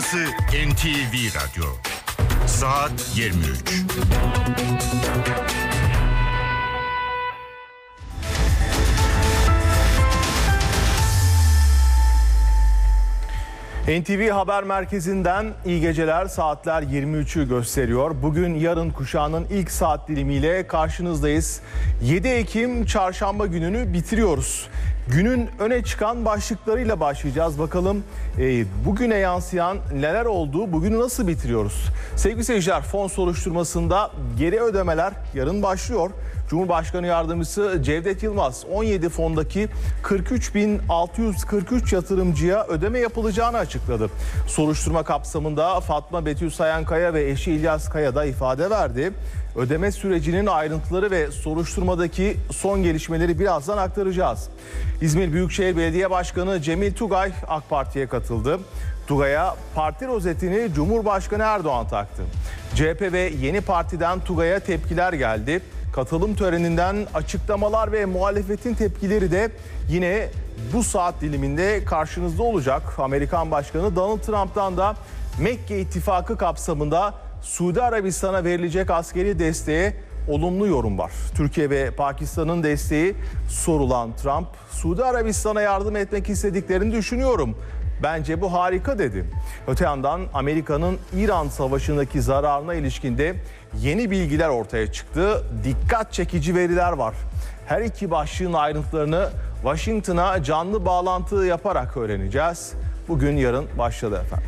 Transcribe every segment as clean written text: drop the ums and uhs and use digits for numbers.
Burası NTV Radyo. Saat 23. NTV Haber Merkezi'nden iyi geceler. Saatler 23'ü gösteriyor. Bugün yarın kuşağının ilk saat dilimiyle karşınızdayız. 7 Ekim çarşamba gününü bitiriyoruz. Günün öne çıkan başlıklarıyla başlayacağız. Bakalım bugüne yansıyan neler oldu, bugünü nasıl bitiriyoruz? Sevgili seyirciler, fon soruşturmasında geri ödemeler yarın başlıyor. Cumhurbaşkanı Yardımcısı Cevdet Yılmaz 17 fondaki 43.643 yatırımcıya ödeme yapılacağını açıkladı. Soruşturma kapsamında Fatma Betül Sayankaya ve eşi İlyas Kaya da ifade verdi. Ödeme sürecinin ayrıntıları ve soruşturmadaki son gelişmeleri birazdan aktaracağız. İzmir Büyükşehir Belediye Başkanı Cemil Tugay AK Parti'ye katıldı. Tugay'a parti rozetini Cumhurbaşkanı Erdoğan taktı. CHP ve Yeni Parti'den Tugay'a tepkiler geldi. Katılım töreninden açıklamalar ve muhalefetin tepkileri de yine bu saat diliminde karşınızda olacak. Amerikan Başkanı Donald Trump'tan da Mekke İttifakı kapsamında Suudi Arabistan'a verilecek askeri desteğe olumlu yorum var. Türkiye ve Pakistan'ın desteği sorulan Trump, Suudi Arabistan'a yardım etmek istediklerini düşünüyorum. Bence bu harika dedi. Öte yandan Amerika'nın İran Savaşı'ndaki zararına ilişkin de yeni bilgiler ortaya çıktı. Dikkat çekici veriler var. Her iki başlığın ayrıntılarını Washington'a canlı bağlantı yaparak öğreneceğiz. Bugün yarın başladı efendim.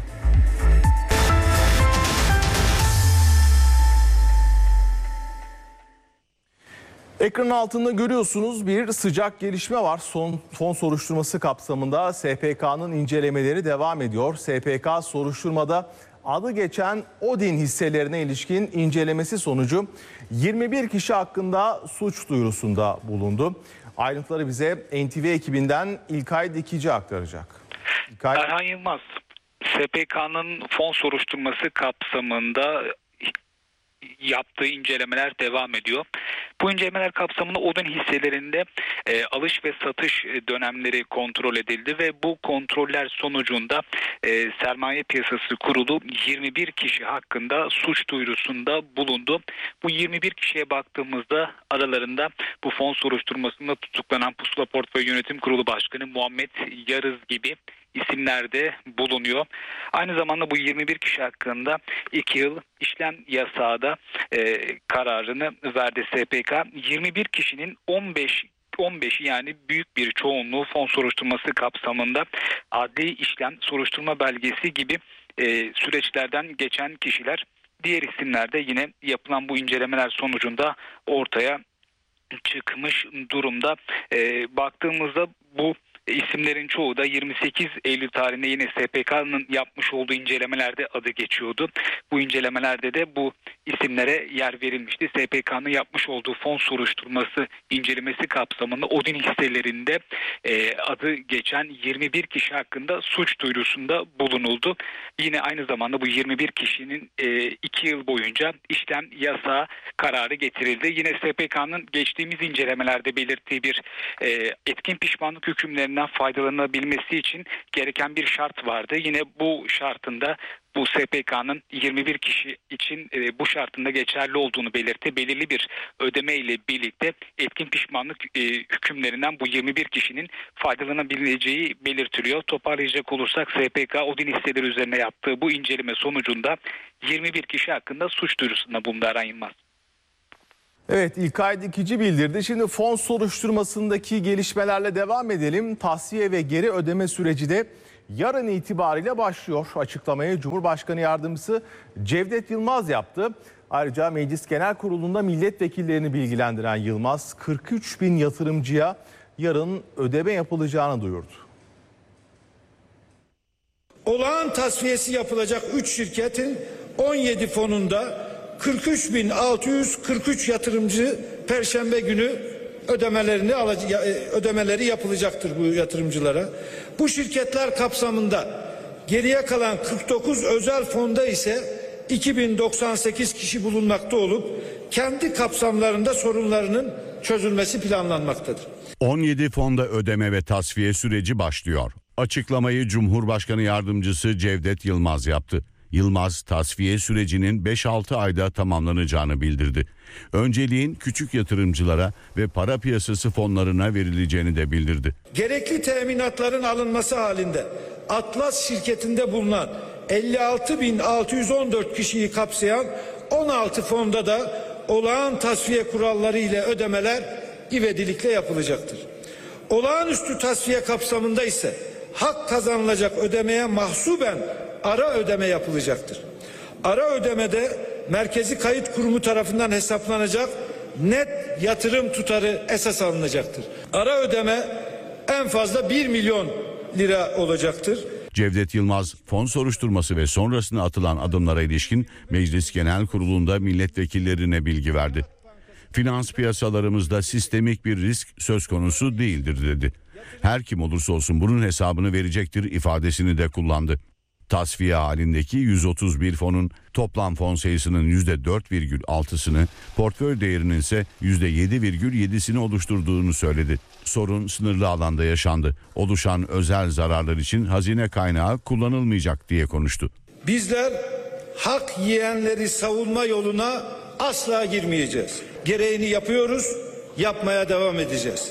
Ekranın altında görüyorsunuz bir sıcak gelişme var. Fon soruşturması kapsamında SPK'nın incelemeleri devam ediyor. SPK soruşturmada adı geçen Odin hisselerine ilişkin incelemesi sonucu 21 kişi hakkında suç duyurusunda bulundu. Ayrıntıları bize NTV ekibinden İlkay Dikici aktaracak. İlkay... Erhan Yılmaz, SPK'nın fon soruşturması kapsamında yaptığı incelemeler devam ediyor. Bu incelemeler kapsamında Odin hisselerinde alış ve satış dönemleri kontrol edildi ve bu kontroller sonucunda Sermaye Piyasası Kurulu 21 kişi hakkında suç duyurusunda bulundu. Bu 21 kişiye baktığımızda aralarında bu fon soruşturmasında tutuklanan Pusula Portföy Yönetim Kurulu Başkanı Muhammed Yarız gibi isimler de bulunuyor. Aynı zamanda bu 21 kişi hakkında 2 yıl işlem yasağı da kararını verdi SPK. 21 kişinin 15'i yani büyük bir çoğunluğu fon soruşturması kapsamında adli işlem, soruşturma belgesi gibi süreçlerden geçen kişiler. Diğer isimler de yine yapılan bu incelemeler sonucunda ortaya çıkmış durumda. Baktığımızda bu İsimlerin çoğu da 28 Eylül tarihinde yine SPK'nın yapmış olduğu incelemelerde adı geçiyordu. Bu incelemelerde de bu isimlere yer verilmişti. SPK'nın yapmış olduğu fon soruşturması incelemesi kapsamında Odin hisselerinde adı geçen 21 kişi hakkında suç duyurusunda bulunuldu. Yine aynı zamanda bu 21 kişinin 2 yıl boyunca işlem yasağı kararı getirildi. Yine SPK'nın geçtiğimiz incelemelerde belirttiği bir etkin pişmanlık hükümlerinden faydalanabilmesi için gereken bir şart vardı. Yine bu şartında bu SPK'nın 21 kişi için bu şartında geçerli olduğunu belirtti. Belirli bir ödeme ile birlikte etkin pişmanlık hükümlerinden bu 21 kişinin faydalanabileceği belirtiliyor. Toparlayacak olursak SPK Odin hisseleri üzerine yaptığı bu inceleme sonucunda 21 kişi hakkında suç duyurusunda bulundu Erhan Yılmaz. Evet, İlkay Dikici bildirdi. Şimdi fon soruşturmasındaki gelişmelerle devam edelim. Tahsiye ve geri ödeme süreci de yarın itibariyle başlıyor. Açıklamayı Cumhurbaşkanı Yardımcısı Cevdet Yılmaz yaptı. Ayrıca Meclis Genel Kurulu'nda milletvekillerini bilgilendiren Yılmaz 43 bin yatırımcıya yarın ödeme yapılacağını duyurdu. Olağan tasfiyesi yapılacak 3 şirketin 17 fonunda 43.643 yatırımcı Perşembe günü ödemeleri yapılacaktır bu yatırımcılara. Bu şirketler kapsamında geriye kalan 49 özel fonda ise 2098 kişi bulunmakta olup kendi kapsamlarında sorunlarının çözülmesi planlanmaktadır. 17 fonda ödeme ve tasfiye süreci başlıyor. Açıklamayı Cumhurbaşkanı Yardımcısı Cevdet Yılmaz yaptı. Yılmaz, tasfiye sürecinin 5-6 ayda tamamlanacağını bildirdi. Önceliğin küçük yatırımcılara ve para piyasası fonlarına verileceğini de bildirdi. Gerekli teminatların alınması halinde Atlas şirketinde bulunan 56.614 kişiyi kapsayan 16 fonda da olağan tasfiye kuralları ile ödemeler ivedilikle yapılacaktır. Olağanüstü tasfiye kapsamında ise hak kazanılacak ödemeye mahsuben ara ödeme yapılacaktır. Ara ödemede Merkezi Kayıt Kurumu tarafından hesaplanacak net yatırım tutarı esas alınacaktır. Ara ödeme en fazla 1 milyon lira olacaktır. Cevdet Yılmaz, fon soruşturması ve sonrasında atılan adımlara ilişkin Meclis Genel Kurulu'nda milletvekillerine bilgi verdi. Finans piyasalarımızda sistemik bir risk söz konusu değildir dedi. Her kim olursa olsun bunun hesabını verecektir ifadesini de kullandı. Tasfiye halindeki 131 fonun toplam fon sayısının %4,6'sını, portföy değerinin ise %7,7'sini oluşturduğunu söyledi. Sorun sınırlı alanda yaşandı. Oluşan özel zararlar için hazine kaynağı kullanılmayacak diye konuştu. Bizler hak yiyenleri savunma yoluna asla girmeyeceğiz. Gereğini yapıyoruz, yapmaya devam edeceğiz.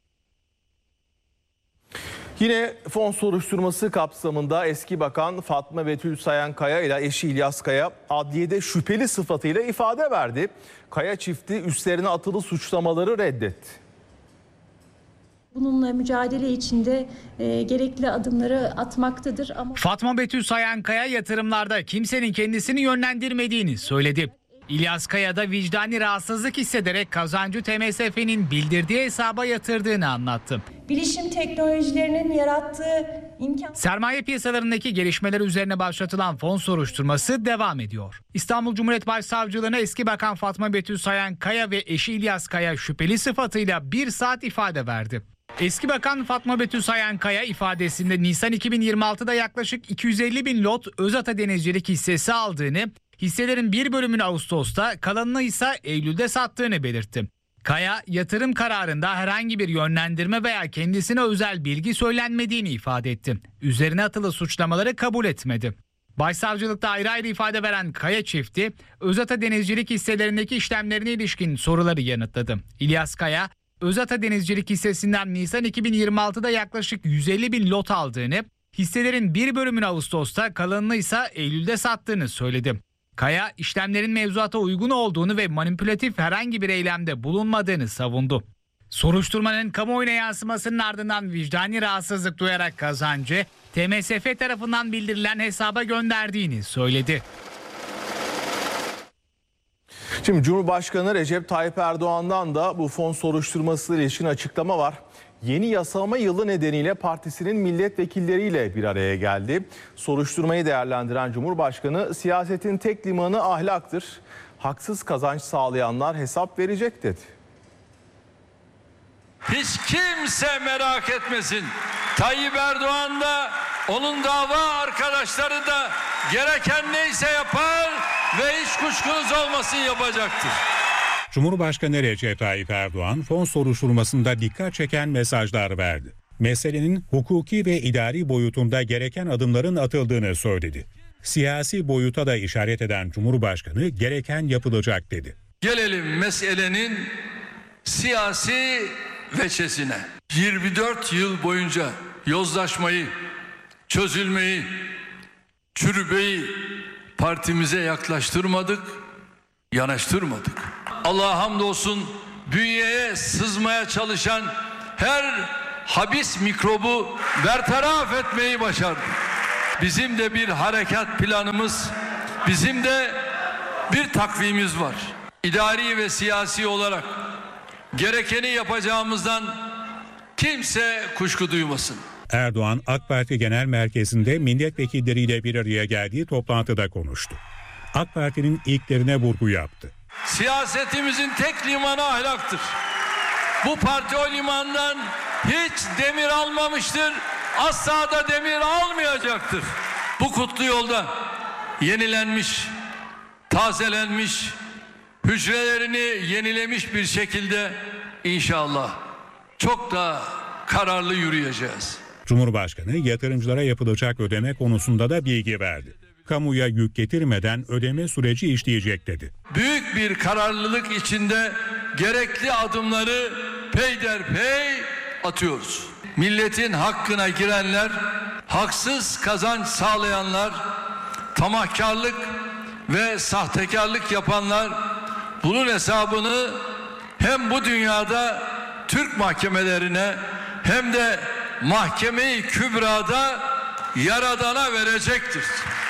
Yine fon soruşturması kapsamında eski bakan Fatma Betül Sayankaya ile eşi İlyas Kaya adliyede şüpheli sıfatıyla ifade verdi. Kaya çifti üstlerine atılı suçlamaları reddetti. Bununla mücadele içinde gerekli adımları atmaktadır. Ama Fatma Betül Sayankaya yatırımlarda kimsenin kendisini yönlendirmediğini söyledi. İlyas Kaya da vicdani rahatsızlık hissederek kazancı TMSF'nin bildirdiği hesaba yatırdığını anlattı. bilişim teknolojilerinin yarattığı imkan... Sermaye piyasalarındaki gelişmeler üzerine başlatılan fon soruşturması devam ediyor. İstanbul Cumhuriyet Başsavcılığına eski bakan Fatma Betül Sayankaya ve eşi İlyas Kaya şüpheli sıfatıyla 1 saat ifade verdi. Eski bakan Fatma Betül Sayankaya ifadesinde Nisan 2026'da yaklaşık 250 bin lot Özata Denizcilik hissesi aldığını, hisselerin bir bölümünü Ağustos'ta, kalanını ise Eylül'de sattığını belirtti. Kaya, yatırım kararında herhangi bir yönlendirme veya kendisine özel bilgi söylenmediğini ifade etti. Üzerine atılı suçlamaları kabul etmedi. Başsavcılıkta ayrı ayrı ifade veren Kaya çifti, Özata Denizcilik hisselerindeki işlemlerine ilişkin soruları yanıtladı. İlyas Kaya, Özata Denizcilik hissesinden Nisan 2026'da yaklaşık 150 bin lot aldığını, hisselerin bir bölümünü Ağustos'ta, kalanını ise Eylül'de sattığını söyledi. Kaya, işlemlerin mevzuata uygun olduğunu ve manipülatif herhangi bir eylemde bulunmadığını savundu. Soruşturmanın kamuoyuna yansımasının ardından vicdani rahatsızlık duyarak kazancı TMSF tarafından bildirilen hesaba gönderdiğini söyledi. Şimdi Cumhurbaşkanı Recep Tayyip Erdoğan'dan da bu fon soruşturması ile ilişkin açıklama var. Yeni yasama yılı nedeniyle partisinin milletvekilleriyle bir araya geldi. Soruşturmayı değerlendiren Cumhurbaşkanı siyasetin tek limanı ahlaktır. Haksız kazanç sağlayanlar hesap verecek dedi. Hiç kimse merak etmesin. Tayyip Erdoğan da onun dava arkadaşları da gereken neyse yapar ve hiç kuşkunuz olmasın yapacaktır. Cumhurbaşkanı Recep Tayyip Erdoğan fon soruşturmasında dikkat çeken mesajlar verdi. Meselenin hukuki ve idari boyutunda gereken adımların atıldığını söyledi. Siyasi boyuta da işaret eden Cumhurbaşkanı gereken yapılacak dedi. Gelelim meselenin siyasi veçesine. 24 yıl boyunca yozlaşmayı, çözülmeyi, çürümeyi partimize yaklaştırmadık, yanaştırmadık. Allah'a hamdolsun bünyeye sızmaya çalışan her habis mikrobu bertaraf etmeyi başardık. Bizim de bir harekat planımız, bizim de bir takvimimiz var. İdari ve siyasi olarak gerekeni yapacağımızdan kimse kuşku duymasın. Erdoğan AK Parti Genel Merkezi'nde milletvekilleriyle bir araya geldiği toplantıda konuştu. AK Parti'nin ilklerine vurgu yaptı. Siyasetimizin tek limanı ahlaktır. Bu parti o limandan hiç demir almamıştır, asla da demir almayacaktır. Bu kutlu yolda yenilenmiş, tazelenmiş, hücrelerini yenilemiş bir şekilde inşallah çok da kararlı yürüyeceğiz. Cumhurbaşkanı yatırımcılara yapılacak ödeme konusunda da bilgi verdi. Kamuya yük getirmeden ödeme süreci işleyecek dedi. Büyük bir kararlılık içinde gerekli adımları peyderpey atıyoruz. Milletin hakkına girenler, haksız kazanç sağlayanlar, tamahkarlık ve sahtekarlık yapanlar bunun hesabını hem bu dünyada Türk mahkemelerine hem de Mahkeme-i Kübra'da Yaradan'a verecektir.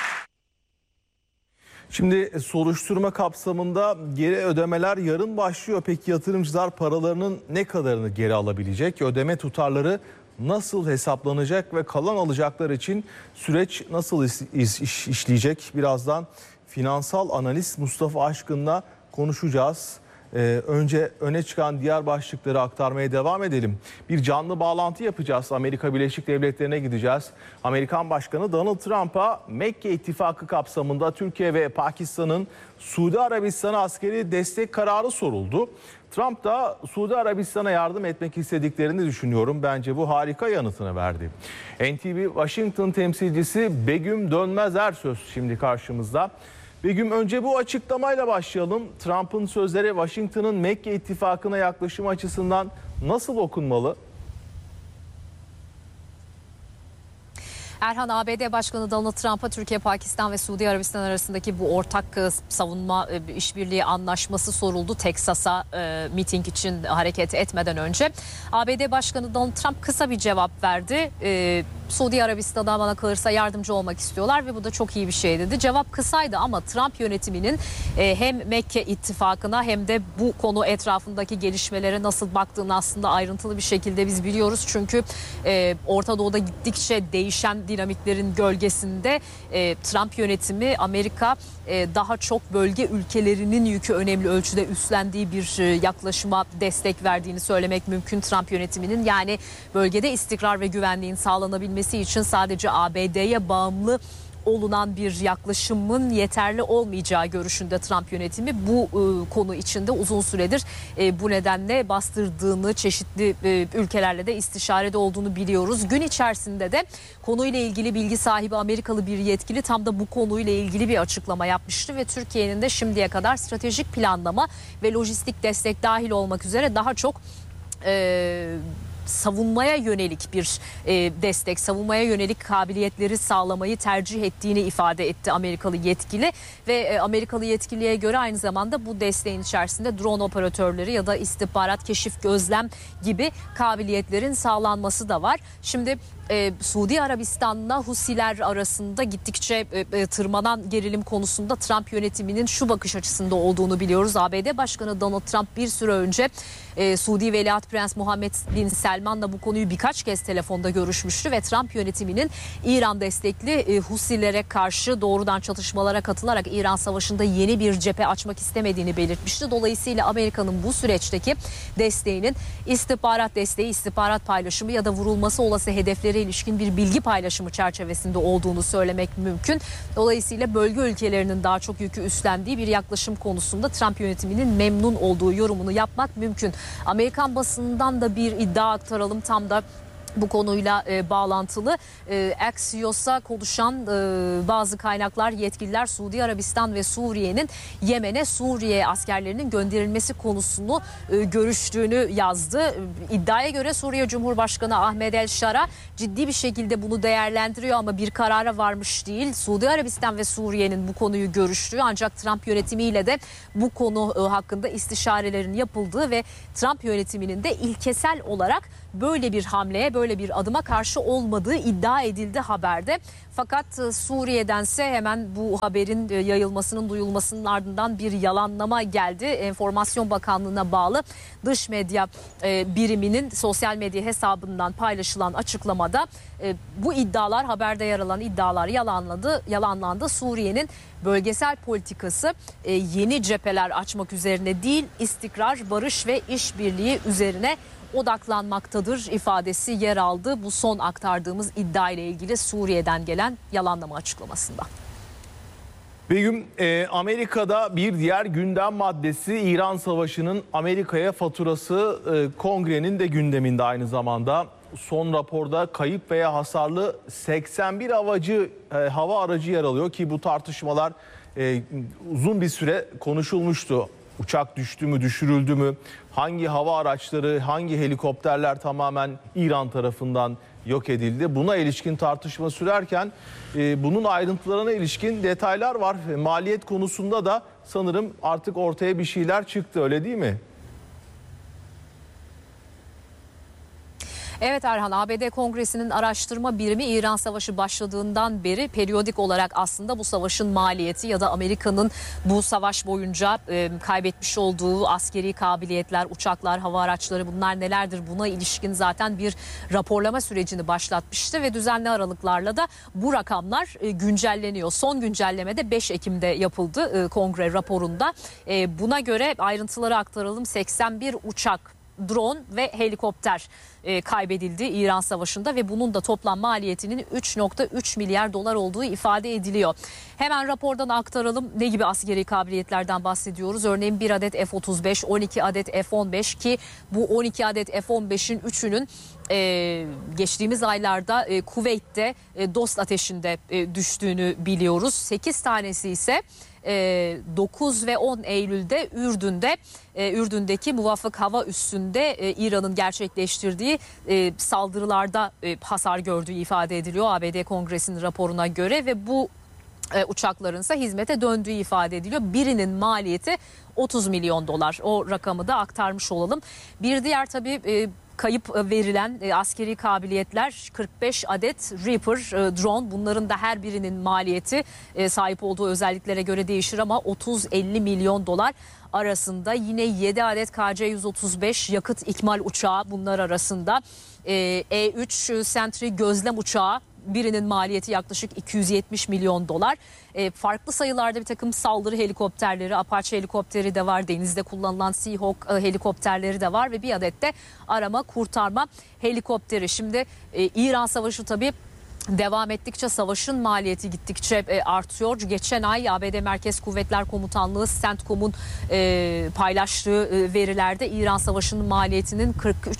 Şimdi soruşturma kapsamında geri ödemeler yarın başlıyor. Peki yatırımcılar paralarının ne kadarını geri alabilecek? Ödeme tutarları nasıl hesaplanacak ve kalan alacaklar için süreç nasıl işleyecek? Birazdan finansal analist Mustafa Aşkın'la konuşacağız. Önce öne çıkan diğer başlıkları aktarmaya devam edelim. Bir canlı bağlantı yapacağız. Amerika Birleşik Devletleri'ne gideceğiz. Amerikan Başkanı Donald Trump'a Mekke İttifakı kapsamında Türkiye ve Pakistan'ın Suudi Arabistan'a askeri destek kararı soruldu. Trump da Suudi Arabistan'a yardım etmek istediklerini düşünüyorum. Bence bu harika yanıtını verdi. NTV Washington temsilcisi Begüm Dönmez Ersöz şimdi karşımızda. Begüm, önce bu açıklamayla başlayalım. Trump'ın sözleri Washington'ın Mekke İttifakı'na yaklaşım açısından nasıl okunmalı? Erhan, ABD Başkanı Donald Trump'a Türkiye, Pakistan ve Suudi Arabistan arasındaki bu ortak savunma işbirliği anlaşması soruldu. Teksas'a miting için hareket etmeden önce. ABD Başkanı Donald Trump kısa bir cevap verdi. Suudi Arabistan'a bana kalırsa yardımcı olmak istiyorlar ve bu da çok iyi bir şey dedi. Cevap kısaydı ama Trump yönetiminin hem Mekke İttifakı'na hem de bu konu etrafındaki gelişmelere nasıl baktığını aslında ayrıntılı bir şekilde biz biliyoruz. Çünkü Orta Doğu'da gittikçe değişen dinamiklerin gölgesinde Trump yönetimi Amerika daha çok bölge ülkelerinin yükü önemli ölçüde üstlendiği bir yaklaşıma destek verdiğini söylemek mümkün Trump yönetiminin. Yani bölgede istikrar ve güvenliğin sağlanabilmesi için sadece ABD'ye bağımlı olunan bir yaklaşımın yeterli olmayacağı görüşünde Trump yönetimi. Bu konu içinde uzun süredir bu nedenle bastırdığını, çeşitli ülkelerle de istişarede olduğunu biliyoruz. Gün içerisinde de konuyla ilgili bilgi sahibi Amerikalı bir yetkili tam da bu konuyla ilgili bir açıklama yapmıştı ve Türkiye'nin de şimdiye kadar stratejik planlama ve lojistik destek dahil olmak üzere daha çok savunmaya yönelik bir destek, savunmaya yönelik kabiliyetleri sağlamayı tercih ettiğini ifade etti Amerikalı yetkili ve Amerikalı yetkiliye göre aynı zamanda bu desteğin içerisinde drone operatörleri ya da istihbarat, keşif, gözlem gibi kabiliyetlerin sağlanması da var. Şimdi Suudi Arabistan'la Husiler arasında gittikçe tırmanan gerilim konusunda Trump yönetiminin şu bakış açısında olduğunu biliyoruz. ABD Başkanı Donald Trump bir süre önce Suudi Veliaht Prens Muhammed Bin Selman'la bu konuyu birkaç kez telefonda görüşmüştü ve Trump yönetiminin İran destekli Husilere karşı doğrudan çatışmalara katılarak İran Savaşı'nda yeni bir cephe açmak istemediğini belirtmişti. Dolayısıyla Amerika'nın bu süreçteki desteğinin istihbarat desteği, istihbarat paylaşımı ya da vurulması olası hedeflere ilişkin bir bilgi paylaşımı çerçevesinde olduğunu söylemek mümkün. Dolayısıyla bölge ülkelerinin daha çok yükü üstlendiği bir yaklaşım konusunda Trump yönetiminin memnun olduğu yorumunu yapmak mümkün. Amerikan basınından da bir iddia aktaralım tam da bu konuyla bağlantılı. Axios'a konuşan bazı kaynaklar, yetkililer Suudi Arabistan ve Suriye'nin Yemen'e Suriye askerlerinin gönderilmesi konusunu görüştüğünü yazdı. İddiaya göre Suriye Cumhurbaşkanı Ahmed El-Şara ciddi bir şekilde bunu değerlendiriyor ama bir karara varmış değil. Suudi Arabistan ve Suriye'nin bu konuyu görüştüğü ancak Trump yönetimiyle de bu konu hakkında istişarelerin yapıldığı ve Trump yönetiminin de ilkesel olarak böyle bir hamleye, böyle bir adıma karşı olmadığı iddia edildi haberde. Fakat Suriye'dense hemen bu haberin yayılmasının, duyulmasının ardından bir yalanlama geldi. Enformasyon Bakanlığı'na bağlı dış medya biriminin sosyal medya hesabından paylaşılan açıklamada bu iddialar, haberde yer alan iddialar yalanlandı. Suriye'nin bölgesel politikası yeni cepheler açmak üzerine değil, istikrar, barış ve işbirliği üzerine odaklanmaktadır ifadesi yer aldı. Bu son aktardığımız iddia ile ilgili Suriye'den gelen yalanlama açıklamasında. Begüm, Amerika'da bir diğer gündem maddesi İran Savaşı'nın Amerika'ya faturası, Kongre'nin de gündeminde aynı zamanda. son raporda kayıp veya hasarlı 81 hava aracı yer alıyor ki bu tartışmalar uzun bir süre konuşulmuştu. Uçak düştü mü, düşürüldü mü? Hangi hava araçları, hangi helikopterler tamamen İran tarafından yok edildi? Buna ilişkin tartışma sürerken bunun ayrıntılarına ilişkin detaylar var. Maliyet konusunda da sanırım artık ortaya bir şeyler çıktı, öyle değil mi? Evet Erhan, ABD Kongresi'nin araştırma birimi İran Savaşı başladığından beri periyodik olarak aslında bu savaşın maliyeti ya da Amerika'nın bu savaş boyunca kaybetmiş olduğu askeri kabiliyetler, uçaklar, hava araçları bunlar nelerdir, buna ilişkin zaten bir raporlama sürecini başlatmıştı ve düzenli aralıklarla da bu rakamlar güncelleniyor. Son güncelleme de 5 Ekim'de yapıldı kongre raporunda. Buna göre ayrıntıları aktaralım. 81 uçak, drone ve helikopter kaybedildi İran Savaşı'nda ve bunun da toplam maliyetinin 3,3 milyar dolar olduğu ifade ediliyor. Hemen rapordan aktaralım ne gibi askeri kabiliyetlerden bahsediyoruz. Örneğin 1 adet F-35, 12 adet F-15 ki bu 12 adet F-15'in 3'ünün geçtiğimiz aylarda Kuveyt'te dost ateşinde düştüğünü biliyoruz. 8 tanesi ise 9 ve 10 Eylül'de Ürdün'deki Muvafık hava üssünde İran'ın gerçekleştirdiği saldırılarda hasar gördüğü ifade ediliyor ABD Kongresi'nin raporuna göre ve bu uçakların ise hizmete döndüğü ifade ediliyor. Birinin maliyeti 30 milyon dolar. O rakamı da aktarmış olalım. Bir diğer tabii kayıp verilen askeri kabiliyetler 45 adet Reaper drone. Bunların da her birinin maliyeti sahip olduğu özelliklere göre değişir ama 30-50 milyon dolar arasında. Yine 7 adet KC-135 yakıt ikmal uçağı bunlar arasında. E-3 Sentry gözlem uçağı, birinin maliyeti yaklaşık 270 milyon dolar. Farklı sayılarda bir takım saldırı helikopterleri, Apache helikopteri de var, denizde kullanılan Seahawk helikopterleri de var ve bir adet de arama kurtarma helikopteri. Şimdi İran Savaşı tabii devam ettikçe savaşın maliyeti gittikçe artıyor. Geçen ay ABD Merkez Kuvvetler Komutanlığı CENTCOM'un paylaştığı verilerde İran Savaşı'nın maliyetinin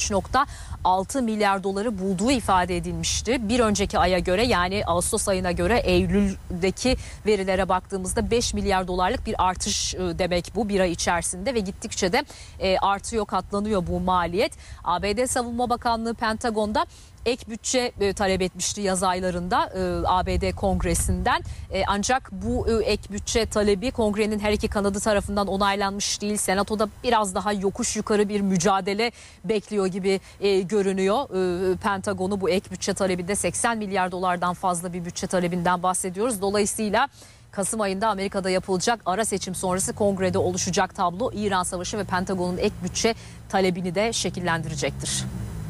43,6 milyar doları bulduğu ifade edilmişti. Bir önceki aya göre, yani Ağustos ayına göre Eylül'deki verilere baktığımızda 5 milyar dolarlık bir artış demek bu bir ay içerisinde ve gittikçe de artıyor, katlanıyor bu maliyet. ABD Savunma Bakanlığı Pentagon'da ek bütçe talep etmişti yaz aylarında ABD Kongresi'nden. Ancak bu ek bütçe talebi Kongre'nin her iki kanadı tarafından onaylanmış değil. Senato'da biraz daha yokuş yukarı bir mücadele bekliyor gibi görünüyor. Pentagon'u bu ek bütçe talebinde 80 milyar dolardan fazla bir bütçe talebinden bahsediyoruz. Dolayısıyla Kasım ayında Amerika'da yapılacak ara seçim sonrası Kongre'de oluşacak tablo İran Savaşı ve Pentagon'un ek bütçe talebini de şekillendirecektir.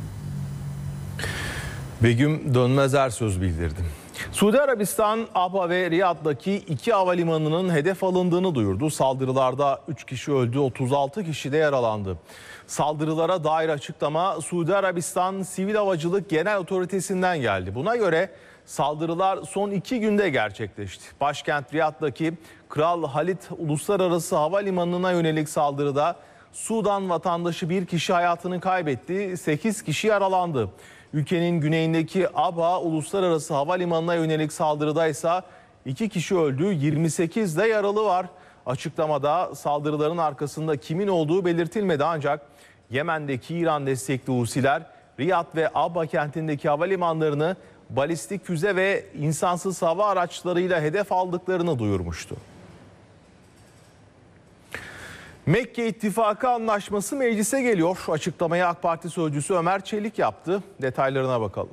Begüm Dönmezer söz bildirdi. Suudi Arabistan, Abha ve Riyad'daki 2 havalimanının hedef alındığını duyurdu. Saldırılarda 3 kişi öldü, 36 kişi de yaralandı. Saldırılara dair açıklama Suudi Arabistan Sivil Havacılık Genel Otoritesi'nden geldi. Buna göre saldırılar son 2 günde gerçekleşti. Başkent Riyad'daki Kral Halid Uluslararası Havalimanı'na yönelik saldırıda Sudan vatandaşı bir kişi hayatını kaybetti, 8 kişi yaralandı. Ülkenin güneyindeki Abha Uluslararası Havalimanı'na yönelik saldırıda ise 2 kişi öldü, 28 de yaralı var. Açıklamada saldırıların arkasında kimin olduğu belirtilmedi ancak Yemen'deki İran destekli Husiler Riyad ve Abha kentindeki havalimanlarını balistik füze ve insansız hava araçlarıyla hedef aldıklarını duyurmuştu. Mekke İttifakı Anlaşması meclise geliyor. Açıklamayı AK Parti sözcüsü Ömer Çelik yaptı. Detaylarına bakalım.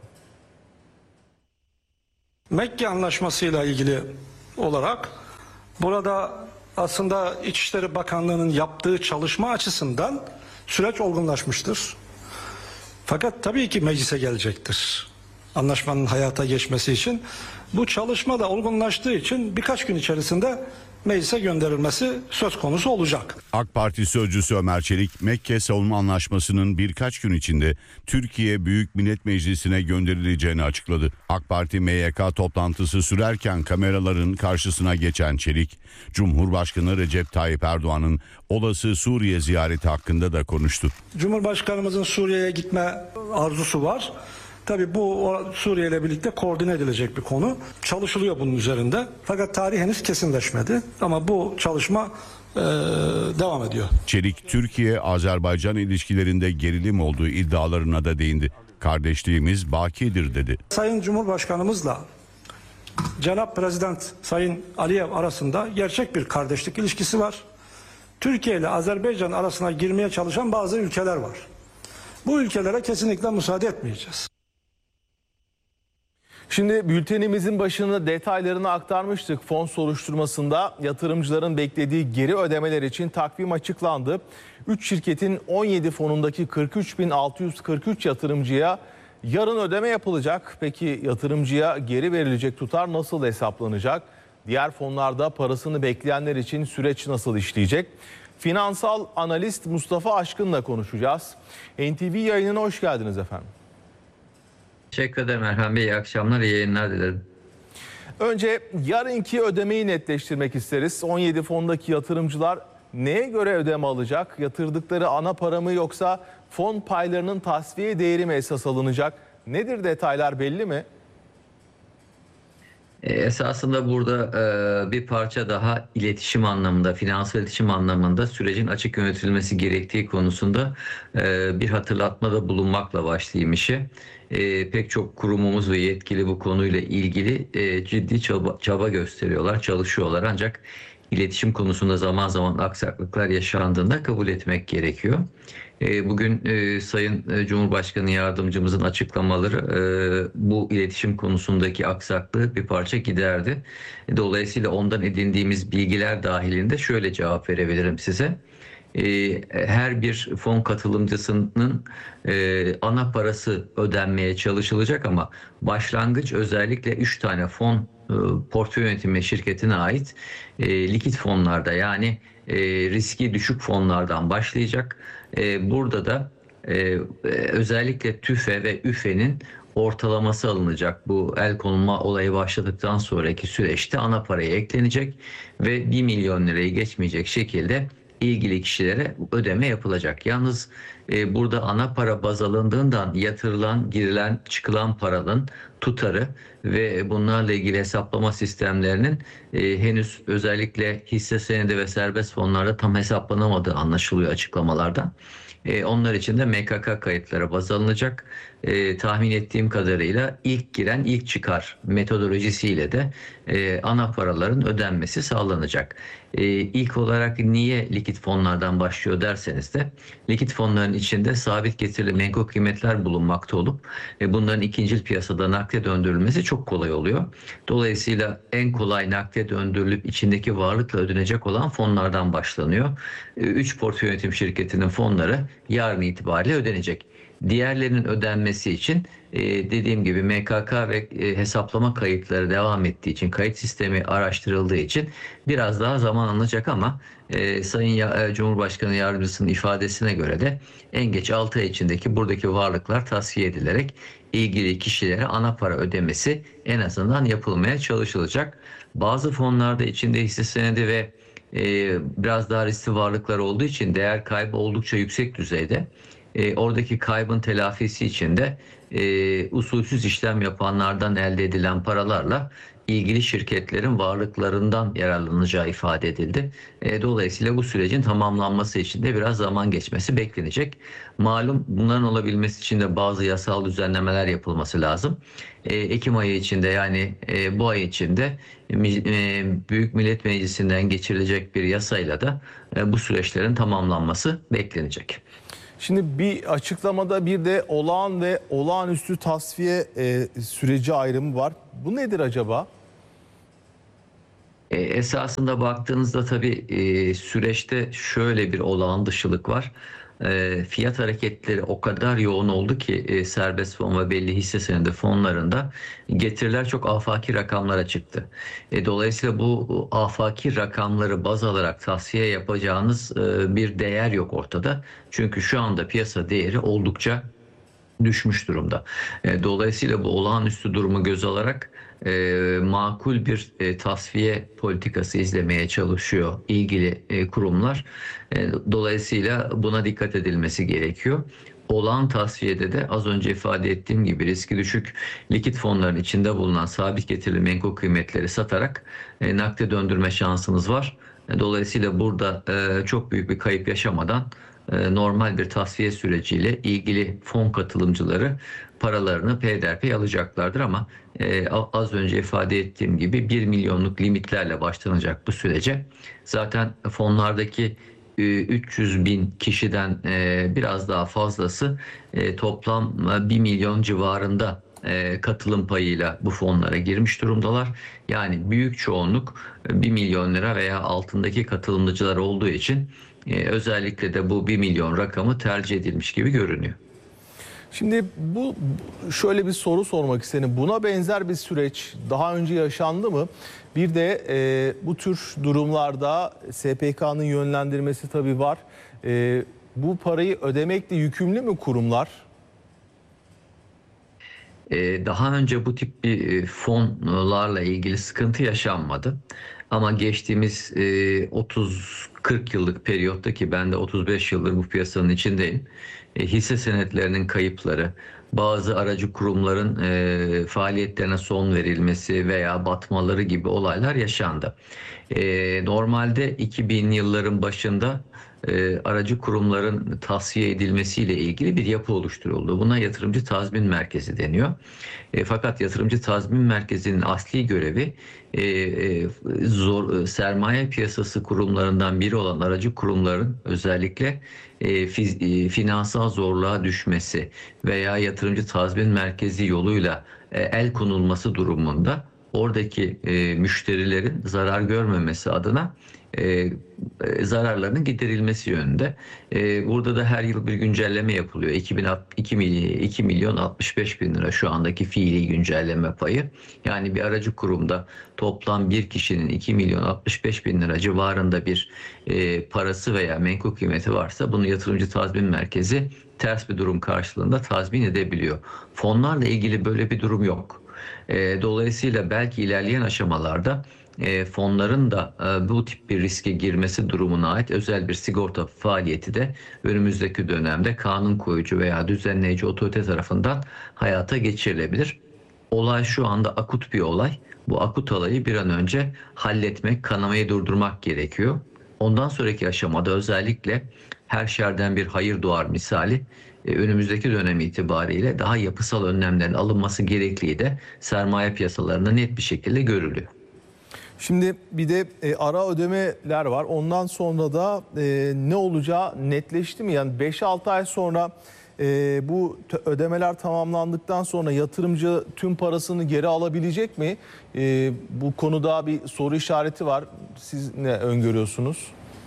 Mekke Anlaşması'yla ilgili olarak burada aslında İçişleri Bakanlığı'nın yaptığı çalışma açısından süreç olgunlaşmıştır. Fakat tabii ki meclise gelecektir. Anlaşmanın hayata geçmesi için bu çalışma da olgunlaştığı için birkaç gün içerisinde meclise gönderilmesi söz konusu olacak. AK Parti sözcüsü Ömer Çelik, Mekke Savunma Anlaşması'nın birkaç gün içinde Türkiye Büyük Millet Meclisi'ne gönderileceğini açıkladı. AK Parti MYK toplantısı sürerken kameraların karşısına geçen Çelik, Cumhurbaşkanı Recep Tayyip Erdoğan'ın olası Suriye ziyareti hakkında da konuştu. Cumhurbaşkanımızın Suriye'ye gitme arzusu var. Tabii bu Suriye ile birlikte koordine edilecek bir konu. Çalışılıyor bunun üzerinde. Fakat tarih henüz kesinleşmedi. Ama bu çalışma devam ediyor. Çelik, Türkiye-Azerbaycan ilişkilerinde gerilim olduğu iddialarına da değindi. Kardeşliğimiz bakidir dedi. Sayın Cumhurbaşkanımızla Cenab Prezident Sayın Aliyev arasında gerçek bir kardeşlik ilişkisi var. Türkiye ile Azerbaycan arasına girmeye çalışan bazı ülkeler var. Bu ülkelere kesinlikle müsaade etmeyeceğiz. Şimdi bültenimizin başında detaylarını aktarmıştık. Fon soruşturmasında yatırımcıların beklediği geri ödemeler için takvim açıklandı. 3 şirketin 17 fonundaki 43.643 yatırımcıya yarın ödeme yapılacak. Peki yatırımcıya geri verilecek tutar nasıl hesaplanacak? Diğer fonlarda parasını bekleyenler için süreç nasıl işleyecek? Finansal analist Mustafa Aşkın'la konuşacağız. NTV yayınına hoş geldiniz efendim. Teşekkür ederim Erhan Bey. İyi akşamlar, iyi yayınlar dilerim. Önce yarınki ödemeyi netleştirmek isteriz. 17 fondaki yatırımcılar neye göre ödeme alacak? Yatırdıkları ana para mı yoksa fon paylarının tasfiye değeri mi esas alınacak? Nedir, detaylar belli mi? Esasında burada bir parça daha iletişim anlamında, finansal iletişim anlamında sürecin açık yönetilmesi gerektiği konusunda bir hatırlatmada bulunmakla başlayayım işe. Pek çok kurumumuz ve yetkili bu konuyla ilgili ciddi çaba gösteriyorlar, çalışıyorlar. Ancak iletişim konusunda zaman zaman aksaklıklar yaşandığında kabul etmek gerekiyor. Bugün Sayın Cumhurbaşkanı Yardımcımızın açıklamaları bu iletişim konusundaki aksaklığı bir parça giderdi. Dolayısıyla ondan edindiğimiz bilgiler dahilinde şöyle cevap verebilirim size. Her bir fon katılımcısının ana parası ödenmeye çalışılacak ama başlangıç özellikle 3 tane fon portföy yönetimi şirketine ait likit fonlarda, yani riski düşük fonlardan başlayacak. Burada da özellikle TÜFE ve ÜFE'nin ortalaması alınacak. Bu el konulma olayı başladıktan sonraki süreçte ana paraya eklenecek ve 1 milyon lirayı geçmeyecek şekilde ilgili kişilere ödeme yapılacak. Yalnız burada ana para baz alındığından yatırılan, girilen, çıkılan paranın tutarı ve bunlarla ilgili hesaplama sistemlerinin henüz özellikle hisse senedi ve serbest fonlarda tam hesaplanamadığı anlaşılıyor açıklamalardan. Onlar için de MKK kayıtları baz alınacak. Tahmin ettiğim kadarıyla ilk giren ilk çıkar metodolojisiyle de ana paraların ödenmesi sağlanacak. İlk olarak niye likit fonlardan başlıyor derseniz de likit fonların içinde sabit getirili menkul kıymetler bulunmakta olup bunların ikincil piyasada nakde döndürülmesi çok kolay oluyor. Dolayısıyla en kolay nakde döndürülüp içindeki varlıkla ödenecek olan fonlardan başlanıyor. 3 portföy yönetim şirketinin fonları yarın itibariyle ödenecek. Diğerlerinin ödenmesi için dediğim gibi MKK ve hesaplama kayıtları devam ettiği için, kayıt sistemi araştırıldığı için biraz daha zaman alınacak ama Sayın Cumhurbaşkanı Yardımcısının ifadesine göre de en geç 6 ay içindeki buradaki varlıklar tasfiye edilerek ilgili kişilere ana para ödemesi en azından yapılmaya çalışılacak. Bazı fonlarda içinde hisse senedi ve biraz daha riskli varlıklar olduğu için değer kaybı oldukça yüksek düzeyde. Oradaki kaybın telafisi için de usulsüz işlem yapanlardan elde edilen paralarla ilgili şirketlerin varlıklarından yararlanacağı ifade edildi. Dolayısıyla bu sürecin tamamlanması için de biraz zaman geçmesi beklenecek. Malum bunların olabilmesi için de bazı yasal düzenlemeler yapılması lazım. Ekim ayı içinde, yani bu ay içinde Büyük Millet Meclisi'nden geçirilecek bir yasayla da bu süreçlerin tamamlanması beklenecek. Şimdi bir açıklamada bir de olağan ve olağanüstü tasfiye süreci ayrımı var. Bu nedir acaba? Esasında baktığınızda tabii süreçte şöyle bir olağan dışılık var. fiyat hareketleri o kadar yoğun oldu ki serbest fon ve belli hisse senedi fonlarında getiriler çok afaki rakamlara çıktı. Dolayısıyla bu afaki rakamları baz alarak tavsiye yapacağınız bir değer yok ortada. Çünkü şu anda piyasa değeri oldukça düşmüş durumda. Dolayısıyla bu olağanüstü durumu göz alarak makul bir tasfiye politikası izlemeye çalışıyor ilgili kurumlar. Dolayısıyla buna dikkat edilmesi gerekiyor. Olağan tasfiyede de az önce ifade ettiğim gibi riski düşük likit fonların içinde bulunan sabit getirili menkul kıymetleri satarak nakde döndürme şansınız var. Dolayısıyla burada çok büyük bir kayıp yaşamadan normal bir tasfiye süreciyle ilgili fon katılımcıları paralarını peyderpey alacaklardır ama az önce ifade ettiğim gibi 1 milyonluk limitlerle başlanacak bu sürece. Zaten fonlardaki 300 bin kişiden biraz daha fazlası toplam 1 milyon civarında katılım payıyla bu fonlara girmiş durumdalar. Yani büyük çoğunluk 1 milyon lira veya altındaki katılımcılar olduğu için özellikle de bu 1 milyon rakamı tercih edilmiş gibi görünüyor. Şimdi şöyle bir soru sormak istedim. Buna benzer bir süreç daha önce yaşandı mı? Bir de bu tür durumlarda SPK'nın yönlendirmesi tabii var. Bu parayı ödemekle yükümlü mü kurumlar? Daha önce bu tip bir fonlarla ilgili sıkıntı yaşanmadı. Ama geçtiğimiz 30-40 yıllık periyotta ki ben de 35 yıldır bu piyasanın içindeyim. Hisse senetlerinin kayıpları, bazı aracı kurumların faaliyetlerine son verilmesi veya batmaları gibi olaylar yaşandı. Normalde 2000 yılların başında aracı kurumların tasfiye edilmesiyle ilgili bir yapı oluşturuldu. Buna yatırımcı tazmin merkezi deniyor. Fakat yatırımcı tazmin merkezinin asli görevi sermaye piyasası kurumlarından biri olan aracı kurumların özellikle finansal zorluğa düşmesi veya yatırımcı tazmin merkezi yoluyla el konulması durumunda oradaki müşterilerin zarar görmemesi adına zararlarının giderilmesi yönünde. Burada da her yıl bir güncelleme yapılıyor. 2 milyon 65 bin lira şu andaki fiili güncelleme payı. Yani bir aracı kurumda toplam bir kişinin 2 milyon 65 bin lira civarında bir parası veya menkul kıymeti varsa bunu yatırımcı tazmin merkezi ters bir durum karşılığında tazmin edebiliyor. Fonlarla ilgili böyle bir durum yok. Dolayısıyla belki ilerleyen aşamalarda fonların da bu tip bir riske girmesi durumuna ait özel bir sigorta faaliyeti de önümüzdeki dönemde kanun koyucu veya düzenleyici otorite tarafından hayata geçirilebilir. Olay şu anda akut bir olay. Bu akut olayı bir an önce halletmek, kanamayı durdurmak gerekiyor. Ondan sonraki aşamada özellikle her şerden bir hayır doğar misali önümüzdeki dönem itibariyle daha yapısal önlemlerin alınması gerektiği de sermaye piyasalarında net bir şekilde görülüyor. Şimdi bir de ara ödemeler var. Ondan sonra da ne olacağı netleşti mi? Yani 5-6 ay sonra bu ödemeler tamamlandıktan sonra yatırımcı tüm parasını geri alabilecek mi? Bu konuda bir soru işareti var. Siz ne öngörüyorsunuz?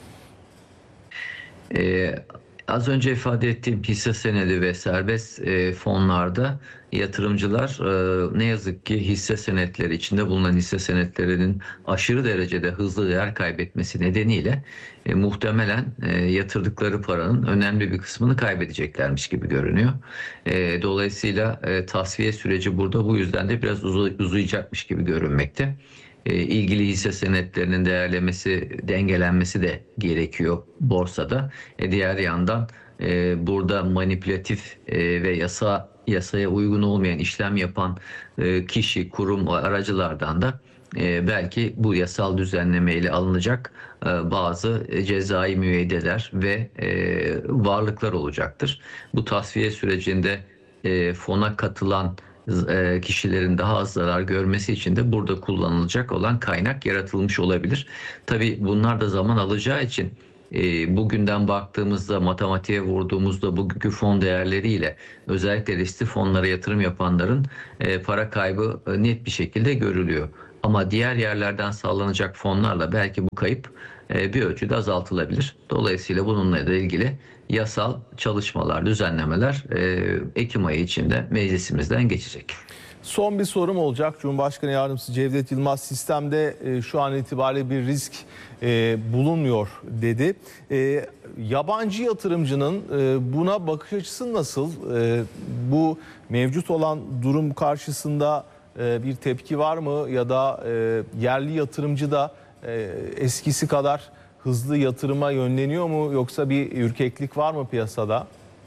Az önce ifade ettiğim hisse senedi ve serbest fonlarda yatırımcılar ne yazık ki hisse senetleri içinde bulunan hisse senetlerinin aşırı derecede hızlı değer kaybetmesi nedeniyle muhtemelen yatırdıkları paranın önemli bir kısmını kaybedeceklermiş gibi görünüyor. Dolayısıyla tasfiye süreci burada bu yüzden de biraz uzayacakmış gibi görünmekte. İlgili hisse senetlerinin değerlemesi, dengelenmesi de gerekiyor borsada. Diğer yandan burada manipülatif ve yasaya uygun olmayan işlem yapan kişi, kurum, aracılardan da belki bu yasal düzenlemeyle alınacak bazı cezai müeyyideler ve varlıklar olacaktır. Bu tasfiye sürecinde fona katılan kişilerin daha az zarar görmesi için de burada kullanılacak olan kaynak yaratılmış olabilir. Tabii bunlar da zaman alacağı için bugünden baktığımızda, matematiğe vurduğumuzda bugünkü fon değerleriyle özellikle riskli fonlara yatırım yapanların para kaybı net bir şekilde görülüyor. Ama diğer yerlerden sağlanacak fonlarla belki bu kayıp bir ölçüde azaltılabilir. Dolayısıyla bununla da ilgili yasal çalışmalar, düzenlemeler Ekim ayı içinde meclisimizden geçecek. Son bir sorum olacak. Cumhurbaşkanı Yardımcısı Cevdet Yılmaz sistemde şu an itibariyle bir risk bulunmuyor dedi. Yabancı yatırımcının buna bakış açısı nasıl? Bu mevcut olan durum karşısında bir tepki var mı? Ya da yerli yatırımcı da eskisi kadar hızlı yatırıma yönleniyor mu? Yoksa bir ürkeklik var mı piyasada?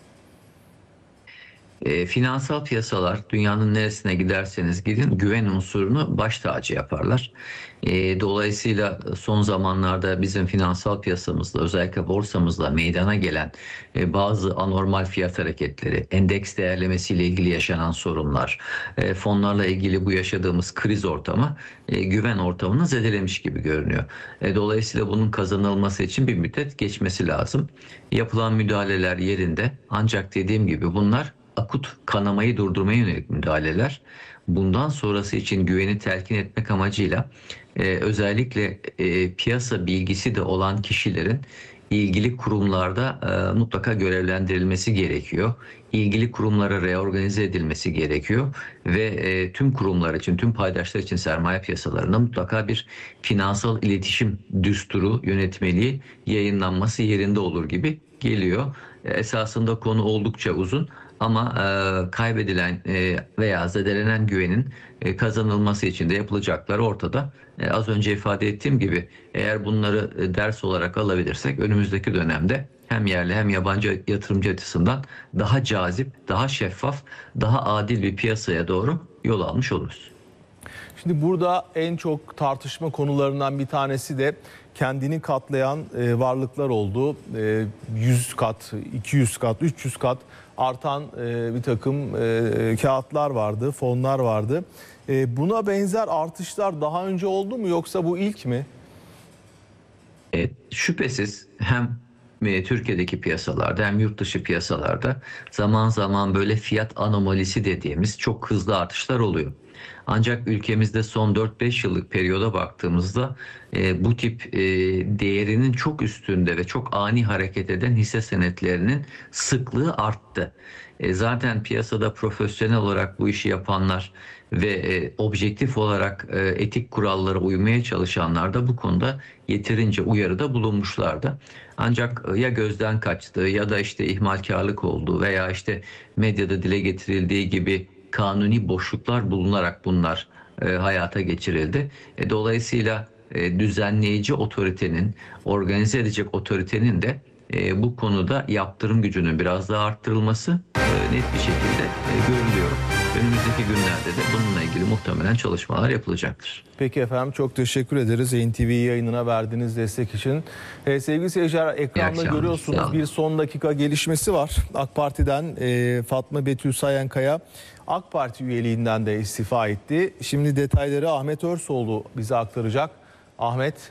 Finansal piyasalar dünyanın neresine giderseniz gidin güven unsurunu baş tacı yaparlar. Dolayısıyla son zamanlarda bizim finansal piyasamızda, özellikle borsamızda meydana gelen bazı anormal fiyat hareketleri, endeks değerlemesiyle ilgili yaşanan sorunlar, fonlarla ilgili bu yaşadığımız kriz ortamı güven ortamını zedelemiş gibi görünüyor. Dolayısıyla bunun kazanılması için bir müddet geçmesi lazım. Yapılan müdahaleler yerinde, ancak dediğim gibi bunlar akut kanamayı durdurmaya yönelik müdahaleler. Bundan sonrası için güveni telkin etmek amacıyla özellikle piyasa bilgisi de olan kişilerin ilgili kurumlarda mutlaka görevlendirilmesi gerekiyor. İlgili kurumlara reorganize edilmesi gerekiyor ve tüm kurumlar için, tüm paydaşlar için sermaye piyasalarında mutlaka bir finansal iletişim düsturu, yönetmeliği yayınlanması yerinde olur gibi geliyor. Esasında konu oldukça uzun. Ama kaybedilen veya zedelenen güvenin kazanılması için de yapılacaklar ortada. Az önce ifade ettiğim gibi eğer bunları ders olarak alabilirsek önümüzdeki dönemde hem yerli hem yabancı yatırımcı açısından daha cazip, daha şeffaf, daha adil bir piyasaya doğru yol almış oluruz. Şimdi burada en çok tartışma konularından bir tanesi de kendini katlayan varlıklar oldu. 100 kat, 200 kat, 300 kat artan bir takım kağıtlar vardı, fonlar vardı. Buna benzer artışlar daha önce oldu mu yoksa bu ilk mi? Şüphesiz hem Türkiye'deki piyasalarda hem yurt dışı piyasalarda zaman zaman böyle fiyat anomalisi dediğimiz çok hızlı artışlar oluyor. Ancak ülkemizde son 4-5 yıllık periyoda baktığımızda bu tip değerinin çok üstünde ve çok ani hareket eden hisse senetlerinin sıklığı arttı. Zaten piyasada profesyonel olarak bu işi yapanlar ve objektif olarak etik kurallara uymaya çalışanlar da bu konuda yeterince uyarıda bulunmuşlardı. Ancak ya gözden kaçtı ya da işte ihmalkarlık oldu veya işte medyada dile getirildiği gibi kanuni boşluklar bulunarak bunlar hayata geçirildi. Dolayısıyla düzenleyici otoritenin, organize edecek otoritenin de bu konuda yaptırım gücünün biraz daha arttırılması net bir şekilde görülüyor. Önümüzdeki günlerde de bununla ilgili muhtemelen çalışmalar yapılacaktır. Peki efendim, çok teşekkür ederiz NTV yayınına verdiğiniz destek için. Sevgili seyirciler, ekranda görüyorsunuz bir son dakika gelişmesi var. AK Parti'den Fatma Betül Sayankaya AK Parti üyeliğinden de istifa etti. Şimdi detayları Ahmet Örsoğlu bize aktaracak. Ahmet.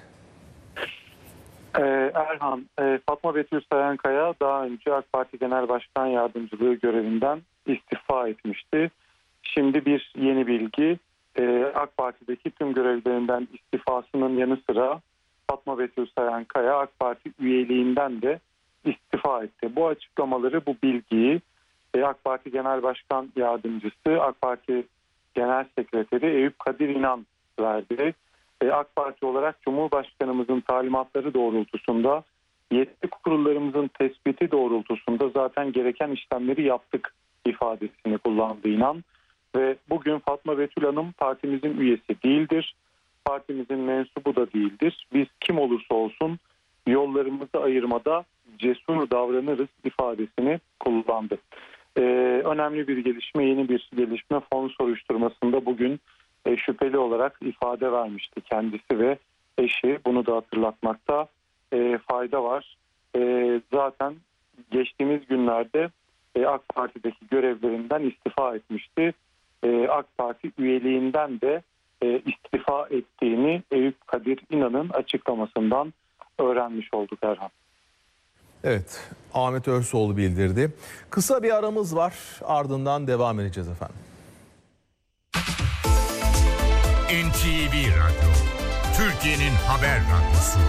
Erhan, Fatma Betül Sayankaya daha önce AK Parti Genel Başkan Yardımcılığı görevinden istifa etmişti. Şimdi bir yeni bilgi, AK Parti'deki tüm görevlerinden istifasının yanı sıra Fatma Betül Sayankaya AK Parti üyeliğinden de istifa etti. Bu açıklamaları, bu bilgiyi AK Parti Genel Başkan Yardımcısı, AK Parti Genel Sekreteri Eyüp Kadir İnan verdi. AK Parti olarak Cumhurbaşkanımızın talimatları doğrultusunda, yetki kurullarımızın tespiti doğrultusunda zaten gereken işlemleri yaptık ifadesini kullandı İnan. Ve bugün Fatma Betül Hanım partimizin üyesi değildir. Partimizin mensubu da değildir. Biz kim olursa olsun yollarımızı ayırmada cesur davranırız ifadesini kullandı. Önemli bir gelişme, yeni bir gelişme. Fon soruşturmasında bugün şüpheli olarak ifade vermişti kendisi ve eşi. Bunu da hatırlatmakta fayda var. Zaten geçtiğimiz günlerde AK Parti'deki görevlerinden istifa etmişti. AK Parti üyeliğinden de istifa ettiğini Eyüp Kadir İnan'ın açıklamasından öğrenmiş olduk Erhan. Evet, Ahmet Örsoğlu bildirdi. Kısa bir aramız var, ardından devam edeceğiz efendim. NTV Radyo, Türkiye'nin haber radyosu.